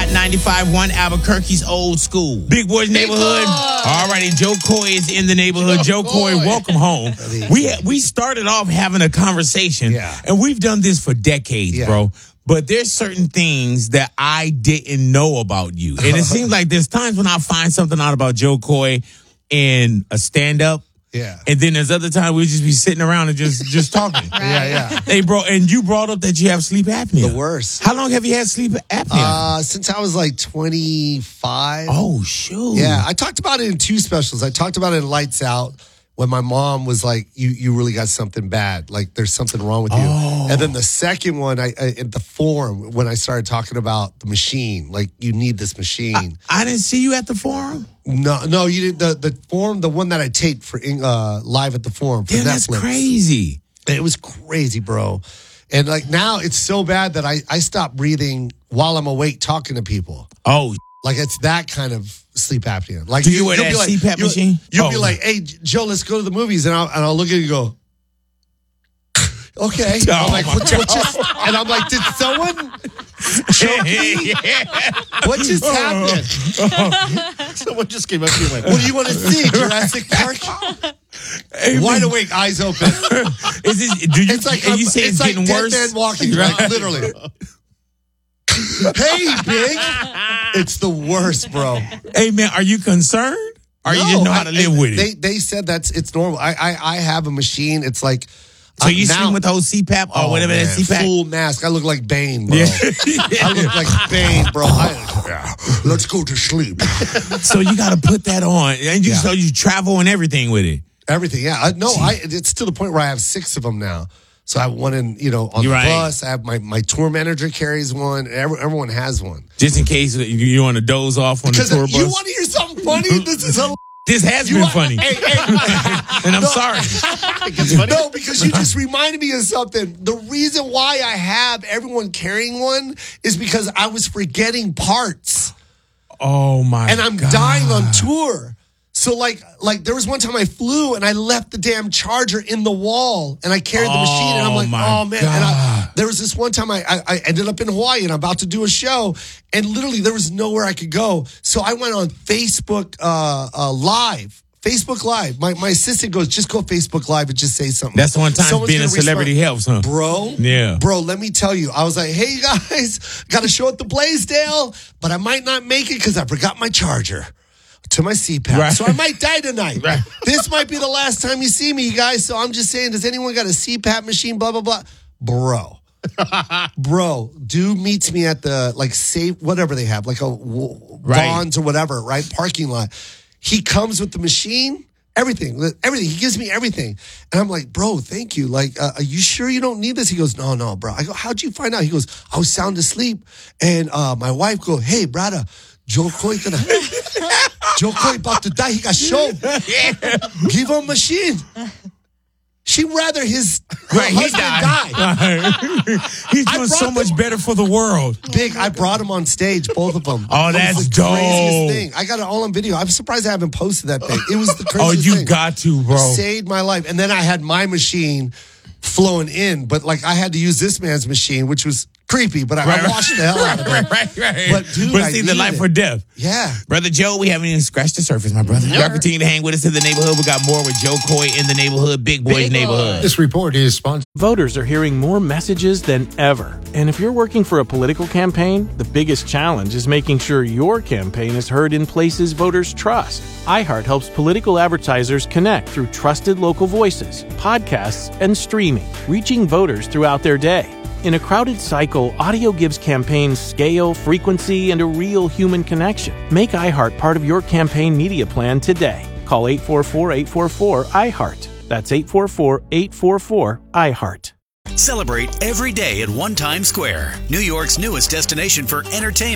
95.1 Albuquerque's Old School. Big Boy's Neighborhood. All righty, Joe Coy is in the neighborhood. Joe Coy, welcome home. We started off having a conversation, and we've done this for decades, bro. But there's certain things that I didn't know about you. And it seems like there's times when I find something out about Joe Coy in a stand-up. Yeah. And then there's other times we just be sitting around and just talking. Yeah. Hey, bro, and you brought up that you have sleep apnea. The worst. How long have you had sleep apnea? Since I was like 25. Oh, shoot. Yeah, I talked about it in 2 specials. I talked about it in Lights Out when my mom was like, you really got something bad. Like, there's something wrong with you. Oh. And then the second one, I at the forum, when I started talking about the machine, like, you need this machine. I didn't see you at the forum. No, you didn't. The forum, the one that I taped for live at the forum for Yeah, Netflix. that's crazy. It was crazy, bro. And like now it's so bad that I stop breathing while I'm awake talking to people. Oh, like it's that kind of sleep apnea. Like, do you wear that be like, CPAP machine? You'll be like, "Hey, Joe, let's go to the movies," and I'll look at you and go, "Okay." Oh, I'm like, what just? And I'm like, "Did someone choke me? What just happened?" Someone just came up to you and went, "What do you want to see, Jurassic Park?" Wide awake, eyes open. It's like you say it's getting worse. Dead man walking, right? Literally. Hey, Big. It's the worst, bro. Hey, man, are you concerned? Or you just know how to live with it? They said it's normal. I have a machine. It's like. So you sleep with the whole CPAP or whatever that CPAP? Full mask. I look like Bane, bro. Yeah. I look like Bane, bro. Let's go to sleep. So you got to put that on. And so you travel and everything with it. Everything, yeah. It's to the point where I have 6 of them now. So I have one on the bus. I have my tour manager carries one. Everyone has one. Just in case you want to doze off on the tour bus. You want to hear something funny? This is hilarious. This has been funny. And I'm sorry. No, because you just reminded me of something. The reason why I have everyone carrying one is because I was forgetting parts. Oh, my God. And I'm dying on tour. So, like there was one time I flew and I left the damn charger in the wall and I carried the machine and I'm like, oh, man. God. And there was this one time I ended up in Hawaii and I'm about to do a show and literally there was nowhere I could go. So I went on Facebook Live. Facebook Live. My assistant goes, just go Facebook Live and just say something. That's the one time being a celebrity helps, huh? Bro. Yeah. Bro, let me tell you. I was like, hey, guys, got a show at the Blaisdell, but I might not make it because I forgot my charger to my CPAP. Right. So I might die tonight. Right. This might be the last time you see me, you guys. So I'm just saying, does anyone got a CPAP machine, blah, blah, blah? Bro, dude meets me at the, safe, whatever they have, like a Vons or whatever, right? Parking lot. He comes with the machine, everything. He gives me everything. And I'm like, bro, thank you. Like, are you sure you don't need this? He goes, no, bro. I go, how'd you find out? He goes, I was sound asleep. And my wife goes, hey, brother, Joe Coy about to die. He got shot. Give him a machine. She'd rather his husband die. He's doing so much better for the world. Big, I brought him on stage, both of them. Oh, that's the dope. Craziest thing. I got it all on video. I'm surprised I haven't posted that thing. It was the craziest thing. Oh, you got to, bro. It saved my life. And then I had my machine flowing in, but I had to use this man's machine, which was creepy, but I washed the hell out of it. Right. But dude, it's either life or death. Yeah. Brother Joe, we haven't even scratched the surface, my brother. Y'all continue to hang with us in the neighborhood. We got more with Joe Coy in the neighborhood, Big Boy's Neighborhood. This report is sponsored. Voters are hearing more messages than ever. And if you're working for a political campaign, the biggest challenge is making sure your campaign is heard in places voters trust. iHeart helps political advertisers connect through trusted local voices, podcasts, and streaming, reaching voters throughout their day. In a crowded cycle, audio gives campaigns scale, frequency, and a real human connection. Make iHeart part of your campaign media plan today. Call 844-844-iHeart. That's 844-844-iHeart. Celebrate every day at One Times Square, New York's newest destination for entertainment.